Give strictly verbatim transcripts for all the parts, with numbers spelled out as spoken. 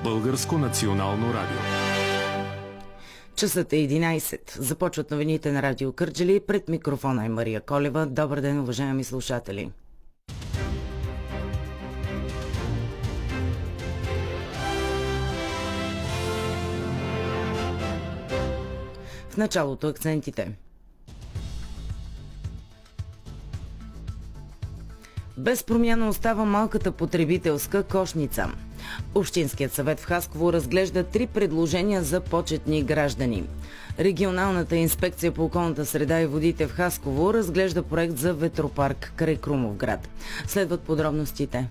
Българско национално радио. Часът е единайсет. Започват новините на Радио Кърджали. Пред микрофона е Мария Колева. Добър ден, уважаеми слушатели. В началото акцентите. Без промяна остава малката потребителска кошница. Общинският съвет в Хасково разглежда три предложения за почетни граждани. Регионалната инспекция по околната среда и водите в Хасково разглежда проект за ветропарк край Крумовград. Следват подробностите.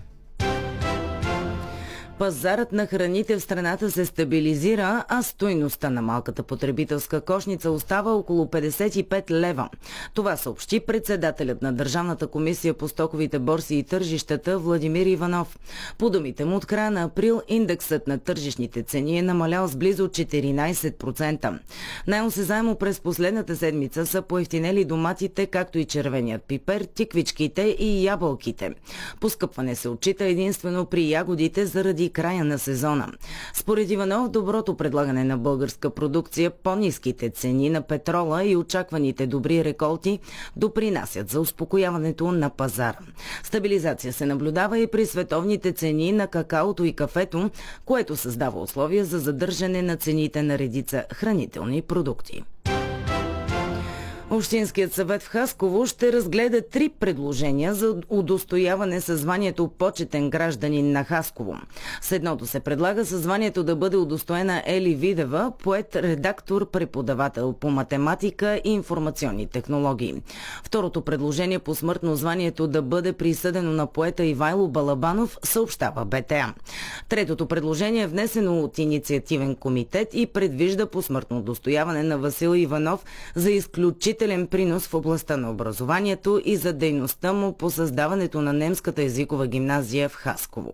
Пазарът на храните в страната се стабилизира, а стойността на малката потребителска кошница остава около петдесет и пет лева. Това съобщи председателят на Държавната комисия по стоковите борси и тържищата Владимир Иванов. По думите му, от края на април индексът на тържищните цени е намалял с близо четиринайсет процента. Най-осезаемо през последната седмица са поевтинели доматите, както и червеният пипер, тиквичките и ябълките. Поскъпване се отчита единствено при ягодите заради края на сезона. Според Иванов, доброто предлагане на българска продукция, по-ниските цени на петрола и очакваните добри реколти допринасят за успокояването на пазара. Стабилизация се наблюдава и при световните цени на какаото и кафето, което създава условия за задържане на цените на редица хранителни продукти. Общинският съвет в Хасково ще разгледа три предложения за удостояване със званието почетен гражданин на Хасково. С едното се предлага със званието да бъде удостоена Ели Видева, поет, редактор, преподавател по математика и информационни технологии. Второто предложение по смъртно званието да бъде присъдено на поета Ивайло Балабанов, съобщава БТА. Третото предложение е внесено от инициативен комитет и предвижда посмъртно удостояване на Васил Иванов за изключително принос в областта на образованието и за дейността му по създаването на немската езикова гимназия в Хасково.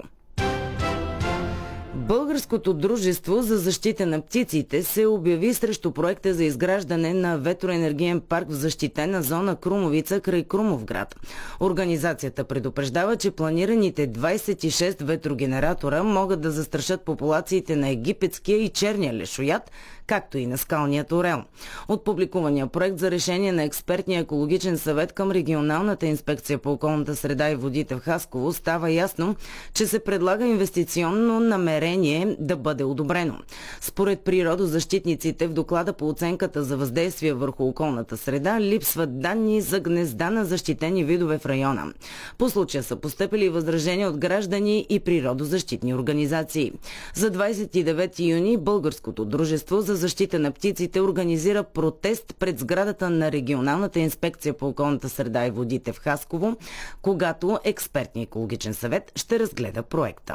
Българското дружество за защита на птиците се обяви срещу проекта за изграждане на ветроенергиен парк в защитена зона Крумовица край Крумовград. Организацията предупреждава, че планираните двайсет и шест ветрогенератора могат да застрашат популациите на египетския и черния лешояд, както и на скалният орел. От публикувания проект за решение на експертния екологичен съвет към регионалната инспекция по околната среда и водите в Хасково става ясно, че се предлага инвестиционно намерение да бъде одобрено. Според природозащитниците в доклада по оценката за въздействие върху околната среда липсват данни за гнезда на защитени видове в района. По случая са постъпили възражения от граждани и природозащитни организации. За двайсет и девети юни Българското дружество за защита на птиците организира протест пред сградата на регионалната инспекция по околната среда и водите в Хасково, когато експертният екологичен съвет ще разгледа проекта.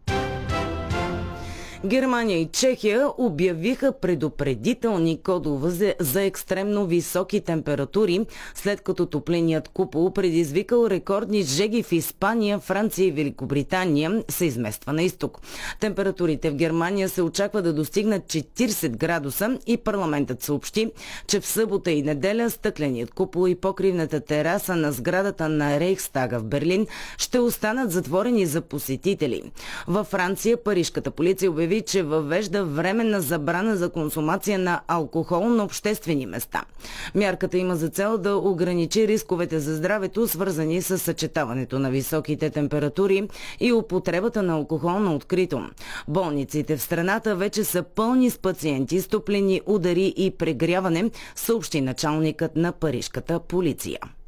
Германия и Чехия обявиха предупредителни кодове за екстремно високи температури, след като топлинният купол, предизвикал рекордни жеги в Испания, Франция и Великобритания, се измества на изток. Температурите в Германия се очаква да достигнат четирийсет градуса и парламентът съобщи, че в събота и неделя стъкленият купол и покривната тераса на сградата на Рейхстага в Берлин ще останат затворени за посетители. Във Франция парижката полиция обяви, че въвежда временна забрана за консумация на алкохол на обществени места. Мярката има за цел да ограничи рисковете за здравето, свързани с съчетаването на високите температури и употребата на алкохол на открито. Болниците в страната вече са пълни с пациенти с топлинни удари и прегряване, съобщи началникът на парижката полиция.